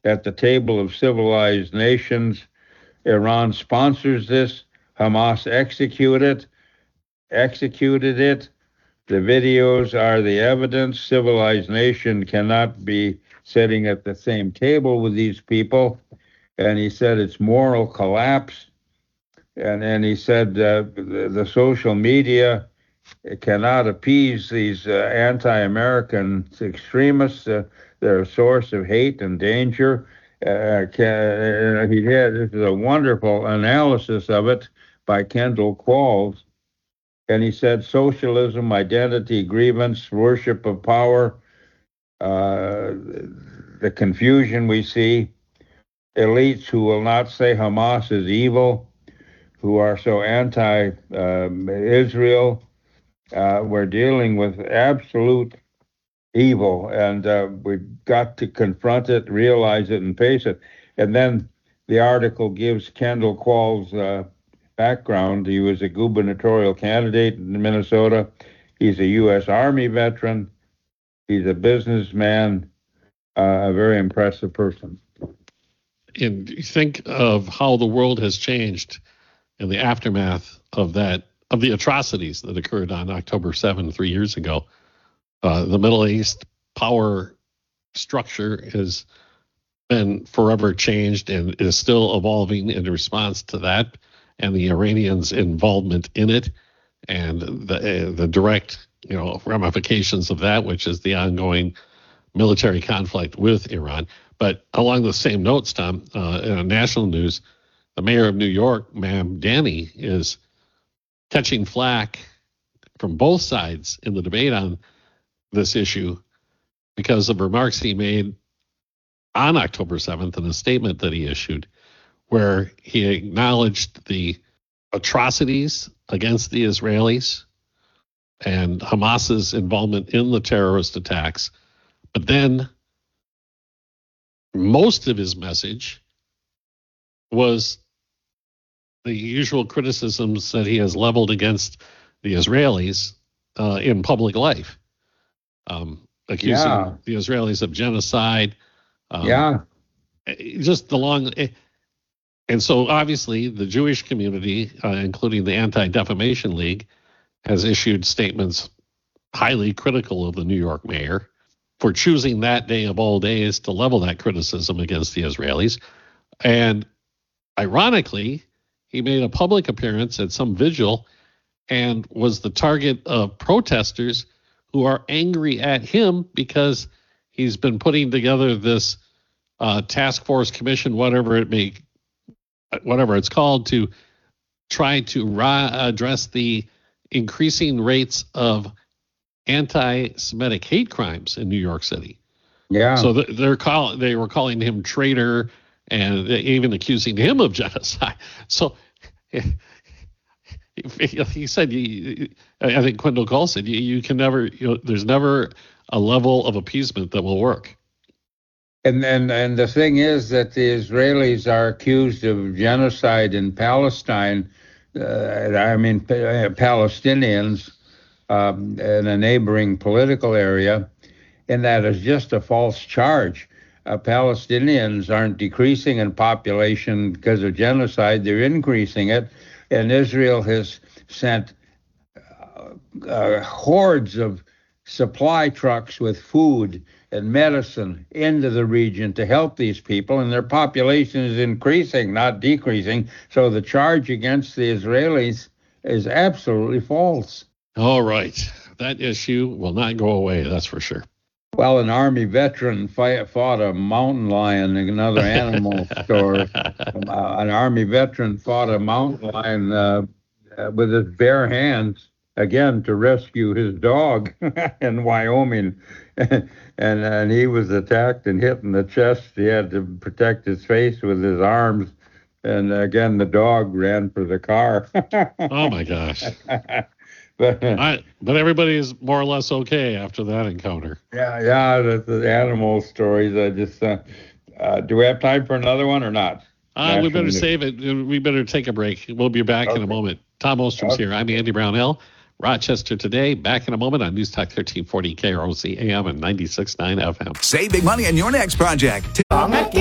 at the table of civilized nations. Iran sponsors this. Hamas executed it. The videos are the evidence. Civilized nation cannot be sitting at the same table with these people. And he said it's moral collapse. And he said the social media cannot appease these anti-American extremists. They're a source of hate and danger. This is a wonderful analysis of it by Kendall Qualls. And he said socialism, identity, grievance, worship of power, the confusion we see, elites who will not say Hamas is evil, who are so anti-Israel. We're dealing with absolute evil, and we've got to confront it, realize it, and face it. And then the article gives Kendall Qualls' background. He was a gubernatorial candidate in Minnesota. He's a U.S. Army veteran. He's a businessman, a very impressive person. And you think of how the world has changed in the aftermath of that, of the atrocities that occurred on October 7, 3 years ago. The Middle East power structure has been forever changed and is still evolving in response to that, and the Iranians' involvement in it, and the direct, ramifications of that, which is the ongoing military conflict with Iran. But along the same notes, Tom, in national news, the mayor of New York, Mamdani, is catching flack from both sides in the debate on this issue because of remarks he made on October 7th in a statement that he issued, where he acknowledged the atrocities against the Israelis and Hamas's involvement in the terrorist attacks. But then most of his message was the usual criticisms that he has leveled against the Israelis in public life, accusing the Israelis of genocide. Just the long... And so obviously the Jewish community, including the Anti-Defamation League, has issued statements highly critical of the New York mayor for choosing that day of all days to level that criticism against the Israelis. And ironically, he made a public appearance at some vigil and was the target of protesters who are angry at him because he's been putting together this task force commission, whatever it's called, to try to address the increasing rates of anti-Semitic hate crimes in New York City. Yeah. So they were calling him traitor and even accusing him of genocide. So he said, I think Kendall Qualls said, you can never, there's never a level of appeasement that will work. And the thing is that the Israelis are accused of genocide in Palestine. Palestinians in a neighboring political area, and that is just a false charge. Palestinians aren't decreasing in population because of genocide; they're increasing it. And Israel has sent hordes of supply trucks with food and medicine into the region to help these people, and their population is increasing, not decreasing. So the charge against the Israelis is absolutely false. All right. That issue will not go away, that's for sure. Well, an Army veteran fought a mountain lion, another animal story. An Army veteran fought a mountain lion with his bare hands, again, to rescue his dog in Wyoming. And he was attacked and hit in the chest. He had to protect his face with his arms. And again, the dog ran for the car. Oh, my gosh. But everybody is more or less okay after that encounter. Yeah, the animal stories. I just do we have time for another one or not? We better save it. We better take a break. We'll be back in a moment. Tom Ostrom's here. I'm Andy Brownell. Rochester Today, back in a moment on News Talk 1340 KROC AM and 96.9 FM. Save big money on your next project.